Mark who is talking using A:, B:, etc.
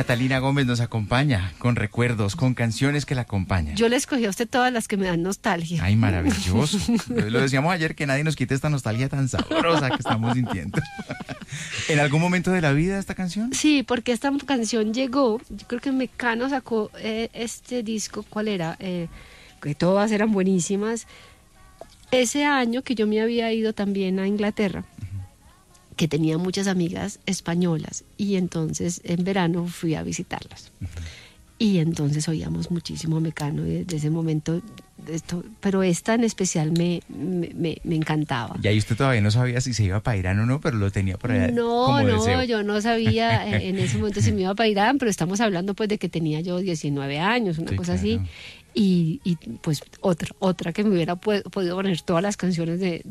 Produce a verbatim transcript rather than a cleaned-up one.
A: Catalina Gómez nos acompaña con recuerdos, con canciones que la acompañan.
B: Yo le escogí a usted todas las que me dan nostalgia.
A: Ay, maravilloso. Lo decíamos ayer, que nadie nos quite esta nostalgia tan sabrosa que estamos sintiendo. ¿En algún momento de la vida esta canción?
B: Sí, porque esta canción llegó, yo creo que Mecano sacó eh, este disco, ¿cuál era? Eh, que todas eran buenísimas. Ese año que yo me había ido también a Inglaterra, que tenía muchas amigas españolas, y entonces en verano fui a visitarlas. Uh-huh. Y entonces oíamos muchísimo Mecano desde ese momento, esto, pero esta en especial me, me, me encantaba.
A: Y ahí usted todavía no sabía si se iba para Irán o no, pero lo tenía por allá
B: no,
A: como
B: no,
A: deseo.
B: Yo no sabía en ese momento si me iba para Irán, pero estamos hablando pues de que tenía yo diecinueve años, una sí, cosa claro. así. Y, y pues otra, otra que me hubiera podido poner todas las canciones de,